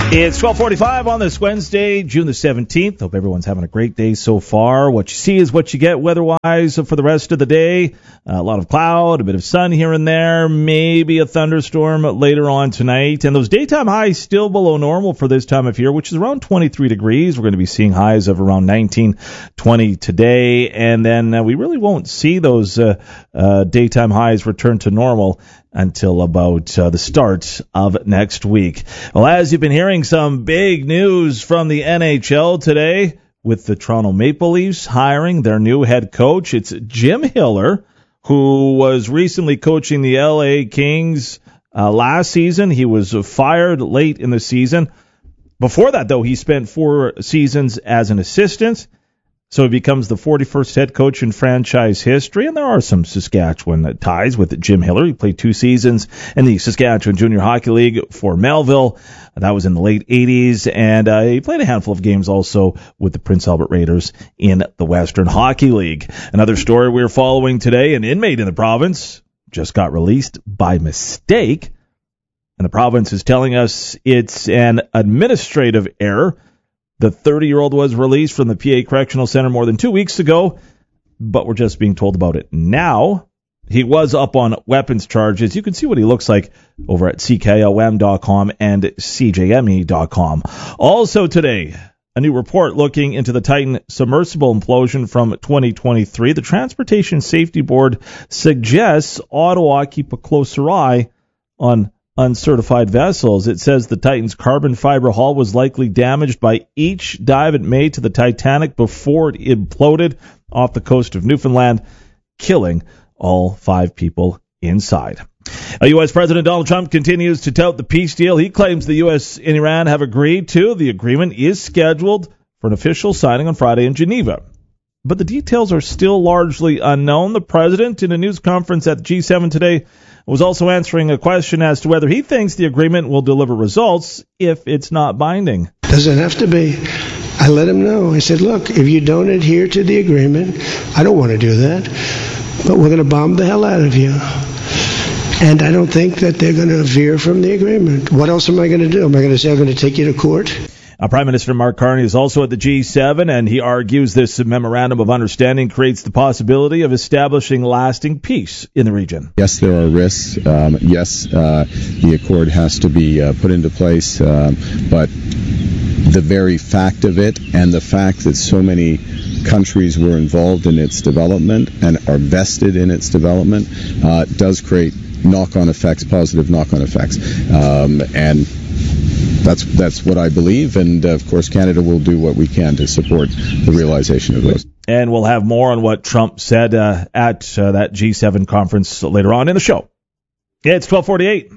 It's 12:45 on this Wednesday, June the 17th. Hope everyone's having a great day so far. What you see is what you get weather-wise for the rest of the day. A lot of cloud, a bit of sun here and there, maybe a thunderstorm later on tonight. And those daytime highs still below normal for this time of year, which is around 23 degrees. We're going to be seeing highs of around 19, 20 today. And then we really won't see those daytime highs return to normal until about the start of next week. Well, as you've been hearing, some big news from the NHL today with the Toronto Maple Leafs hiring their new head coach. It's Jim Hiller, who was recently coaching the LA Kings last season. He was fired late in the season. Before that, though, he spent 4 seasons as an assistant. So he becomes the 41st head coach in franchise history, and there are some Saskatchewan ties with Jim Hiller. He played 2 seasons in the Saskatchewan Junior Hockey League for Melville. That was in the late 80s, and he played a handful of games also with the Prince Albert Raiders in the Western Hockey League. Another story we're following today, an inmate in the province just got released by mistake, and the province is telling us it's an administrative error. The 30-year-old was released from the PA Correctional Center more than 2 weeks ago, but we're just being told about it now. He was up on weapons charges. You can see what he looks like over at CKOM.com and CJME.com. Also today, a new report looking into the Titan submersible implosion from 2023. The Transportation Safety Board suggests Ottawa keep a closer eye on uncertified vessels. It says the Titan's carbon fiber hull was likely damaged by each dive it made to the Titanic before it imploded off the coast of Newfoundland, killing all 5 people inside. U.S. President Donald Trump continues to tout the peace deal. He claims the U.S. and Iran have agreed to. The agreement is scheduled for an official signing on Friday in Geneva. But the details are still largely unknown. The president, in a news conference at the G7 today, was also answering a question as to whether he thinks the agreement will deliver results if it's not binding. Doesn't have to be. I let him know. I said, look, if you don't adhere to the agreement, I don't want to do that, but we're going to bomb the hell out of you. And I don't think that they're going to veer from the agreement. What else am I going to do? Am I going to say I'm going to take you to court? Prime Minister Mark Carney is also at the G7, and he argues this memorandum of understanding creates the possibility of establishing lasting peace in the region. Yes, there are risks. The accord has to be put into place, but the very fact of it and the fact that so many countries were involved in its development and are vested in its development does create knock-on effects, positive knock-on effects. And that's what I believe, and of course Canada will do what we can to support the realization of those. And we'll have more on what Trump said at that G7 conference later on in the show. It's 12:48.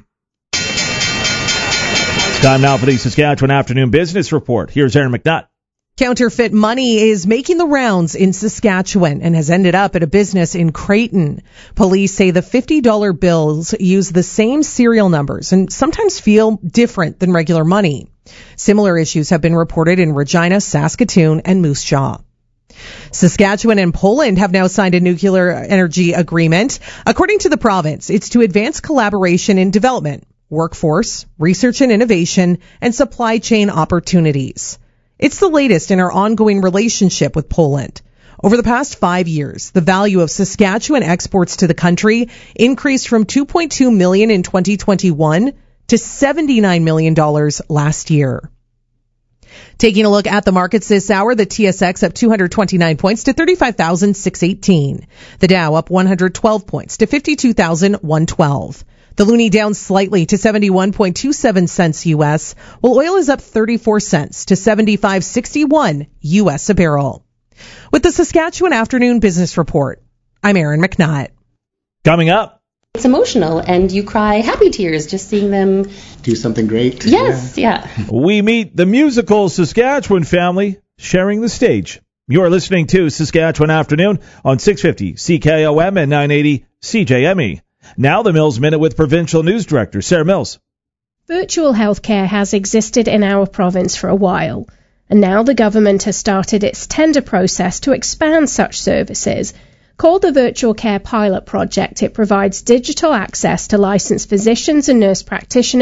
It's time now for the Saskatchewan Afternoon Business Report. Here's Aaron McNutt. Counterfeit money is making the rounds in Saskatchewan and has ended up at a business in Creighton. Police say the $50 bills use the same serial numbers and sometimes feel different than regular money. Similar issues have been reported in Regina, Saskatoon, and Moose Jaw. Saskatchewan and Poland have now signed a nuclear energy agreement. According to the province, it's to advance collaboration in development, workforce, research and innovation, and supply chain opportunities. It's the latest in our ongoing relationship with Poland. Over the past 5 years, the value of Saskatchewan exports to the country increased from $2.2 million in 2021 to $79 million last year. Taking a look at the markets this hour, the TSX up 229 points to 35,618. The Dow up 112 points to 52,112. The loonie down slightly to 71.27 cents U.S., while oil is up 34 cents to 75.61 U.S. a barrel. With the Saskatchewan Afternoon Business Report, I'm Aaron McNutt. Coming up. It's emotional, and you cry happy tears just seeing them do something great. Yes, yeah. We meet the musical Saskatchewan family sharing the stage. You're listening to Saskatchewan Afternoon on 650 CKOM and 980 CJME. Now the Mills Minute with Provincial News Director Sarah Mills. Virtual healthcare has existed in our province for a while, and now the government has started its tender process to expand such services. Called the Virtual Care Pilot Project, it provides digital access to licensed physicians and nurse practitioners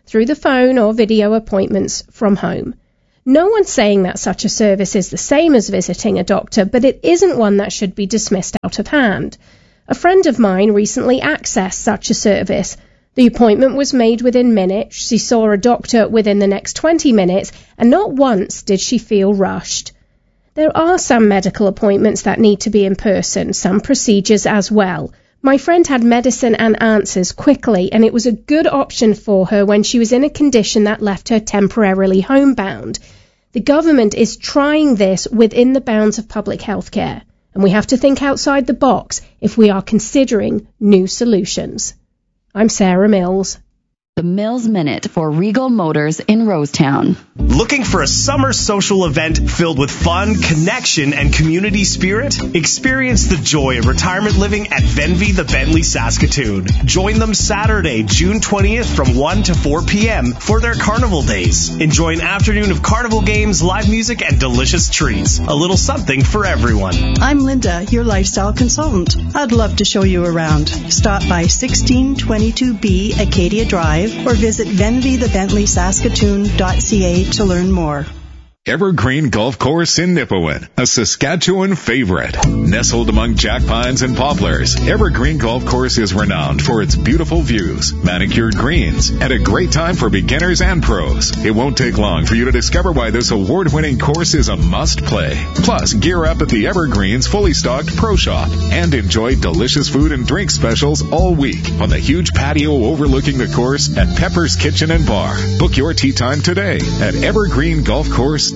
through the phone or video appointments from home. No one's saying that such a service is the same as visiting a doctor, but it isn't one that should be dismissed out of hand. A friend of mine recently accessed such a service. The appointment was made within minutes, she saw a doctor within the next 20 minutes, and not once did she feel rushed. There are some medical appointments that need to be in person, some procedures as well. My friend had medicine and answers quickly, and it was a good option for her when she was in a condition that left her temporarily homebound. The government is trying this within the bounds of public health care, and we have to think outside the box if we are considering new solutions. I'm Sarah Mills. The Mills Minute for Regal Motors in Rosetown. Looking for a summer social event filled with fun, connection, and community spirit? Experience the joy of retirement living at Venvy the Bentley Saskatoon. Join them Saturday, June 20th from 1 to 4 p.m. for their carnival days. Enjoy an afternoon of carnival games, live music, and delicious treats. A little something for everyone. I'm Linda, your lifestyle consultant. I'd love to show you around. Stop by 1622B Acadia Drive or visit venvythebentleysaskatoon.ca to learn more. Evergreen Golf Course in Nipawin, a Saskatchewan favorite. Nestled among jack pines and poplars, Evergreen Golf Course is renowned for its beautiful views, manicured greens, and a great time for beginners and pros. It won't take long for you to discover why this award-winning course is a must-play. Plus, gear up at the Evergreen's fully stocked Pro Shop and enjoy delicious food and drink specials all week on the huge patio overlooking the course at Pepper's Kitchen and Bar. Book your tee time today at evergreengolfcourse.ca.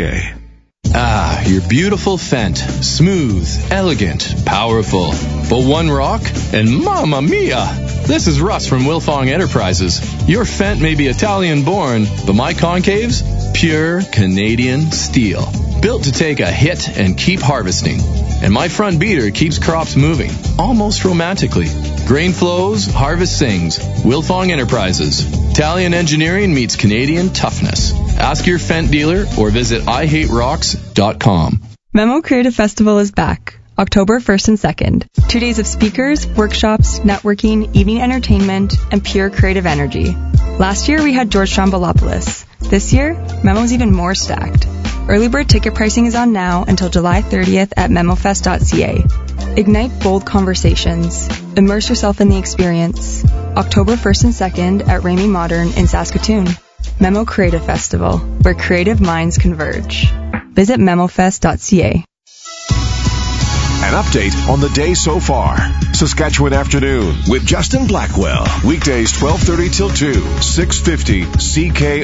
Ah, your beautiful Fendt. Smooth, elegant, powerful. But one rock, and mamma mia! This is Russ from Wilfong Enterprises. Your Fendt may be Italian-born, but my concaves? Pure Canadian steel. Built to take a hit and keep harvesting. And my front beater keeps crops moving, almost romantically. Grain flows, harvest sings. Wilfong Enterprises. Italian engineering meets Canadian toughness. Ask your Fendt dealer or visit IHateRocks.com. Memo Creative Festival is back, October 1st and 2nd. 2 days of speakers, workshops, networking, evening entertainment, and pure creative energy. Last year we had George Stroumboulopoulos. This year, Memo's even more stacked. Early bird ticket pricing is on now until July 30th at memofest.ca. Ignite bold conversations. Immerse yourself in the experience. October 1st and 2nd at Ramey Modern in Saskatoon. Memo Creative Festival, where creative minds converge. Visit memofest.ca. An update on the day so far. Saskatchewan Afternoon with Justin Blackwell. Weekdays 12:30 till 2, 650 CK.